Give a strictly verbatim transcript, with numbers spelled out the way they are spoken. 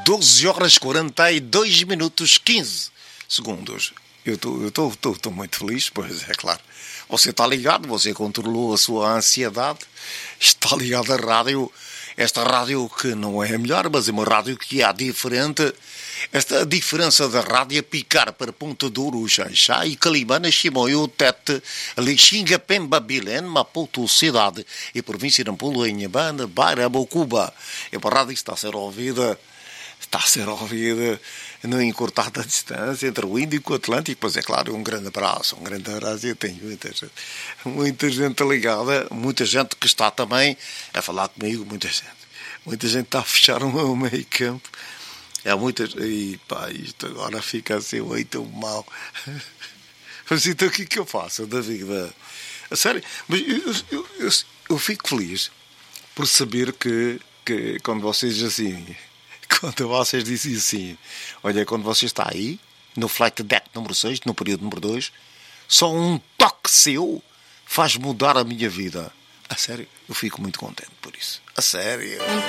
doze horas quarenta e dois minutos quinze segundos. Eu estou muito feliz, pois é claro. Você está ligado, você controlou a sua ansiedade, está ligado à rádio, esta rádio que não é a melhor, mas é uma rádio que é diferente. Esta diferença da rádio é picar para Ponta Douro, Xanxá e Calimana, Chimoio, Tete, Lixinga, Pemba, Bilene, Maputo, Cidade e província de Nampula, Inhambane, Beira, Bocuba. É uma rádio que está a ser ouvida, está a ser ouvida no encurtada distância entre o Índico e o Atlântico. Pois é claro, um grande abraço, um grande abraço. Eu tenho muita gente, muita gente ligada, muita gente que está também a falar comigo, muita gente. Muita gente está a fechar o meu meio campo. É muitas. E pá, isto agora fica assim, oi, tão mal. Mas então o que é que eu faço da vida? A sério, mas eu, eu, eu, eu fico feliz por saber que, que quando vocês assim. Quando vocês dizem assim, olha, quando você está aí, no flight deck número seis, no período número dois, só um toque seu faz mudar a minha vida. A sério, eu fico muito contente por isso. A sério.